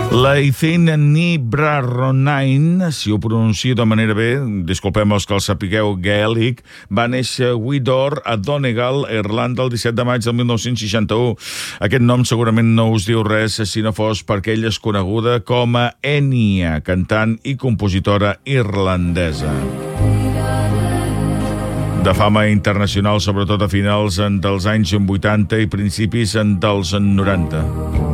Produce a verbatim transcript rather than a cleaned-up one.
Leithin Nibraronain, si ho pronuncio de manera bé, disculpem els que el sapigueu gaèlic, va néixer a Gwyddor, a Donegal, Irlanda, el disset de maig del mil nou-cents seixanta-u. Aquest nom segurament no us diu res si no fos perquè ella és coneguda com a Enya, cantant i compositora irlandesa. De fama internacional, sobretot a finals dels anys vuitanta i principis dels noranta.